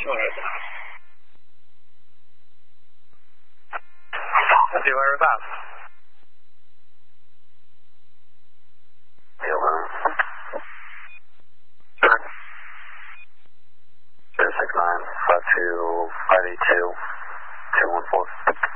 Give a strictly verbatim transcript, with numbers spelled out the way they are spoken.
Let's see whereabouts. six nine five two five eight two two one four.